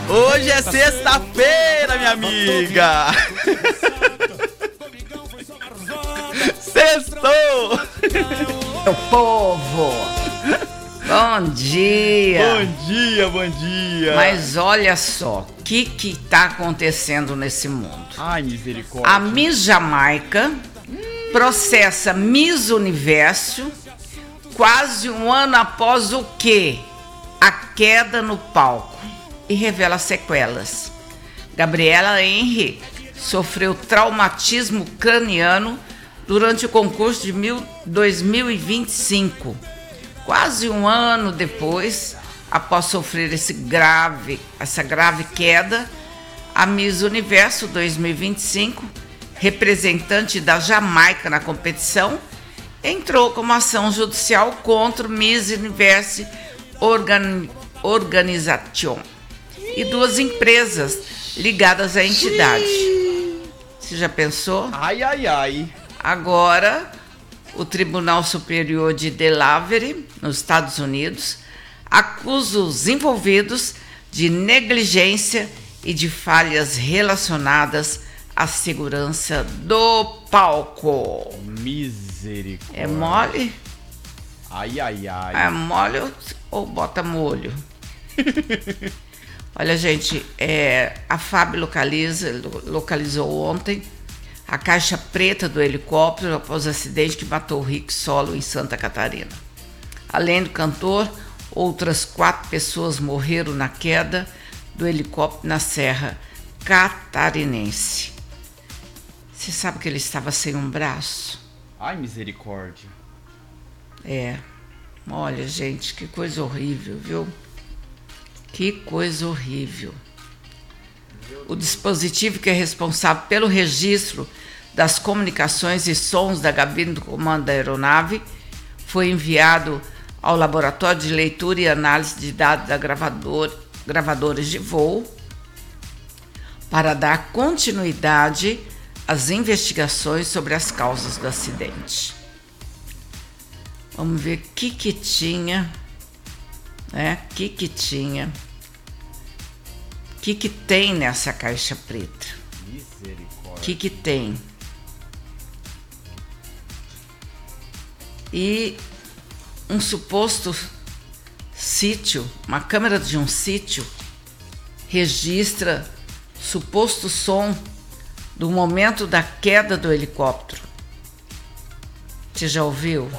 Hoje é sexta-feira, minha amiga. Sextou. Meu povo, bom dia. Bom dia, bom dia. Mas olha só, o que tá acontecendo nesse mundo? Ai, misericórdia. A Miss Jamaica processa Miss Universo quase um ano após o quê? A queda no palco, e revela sequelas. Gabriela Henry sofreu traumatismo craniano durante o concurso de 2025. Quase um ano depois, após sofrer essa grave queda, a Miss Universo 2025, representante da Jamaica na competição, entrou com uma ação judicial contra o Miss Universo Organization e duas empresas ligadas à entidade. Você já pensou? Ai, ai, ai. Agora, o Tribunal Superior de Delaware, nos Estados Unidos, acusa os envolvidos de negligência e de falhas relacionadas à segurança do palco. Misericórdia. É mole? Ai, ai, ai. É mole ou bota molho? Olha, gente, a FAB localizou ontem a caixa preta do helicóptero após o acidente que matou o Rick Solo em Santa Catarina. Além do cantor, outras 4 pessoas morreram na queda do helicóptero na Serra Catarinense. Você sabe que ele estava sem um braço? Ai, misericórdia. Olha, gente, que coisa horrível, viu? Que coisa horrível. O dispositivo que é responsável pelo registro das comunicações e sons da cabine do comando da aeronave foi enviado ao Laboratório de Leitura e Análise de Dados da gravadores de voo para dar continuidade às investigações sobre as causas do acidente. Vamos ver o que tinha, né? O que tinha. O que tem nessa caixa preta? Misericórdia. O que tem? E um suposto sítio, uma câmera de um sítio, registra suposto som do momento da queda do helicóptero. Você já ouviu?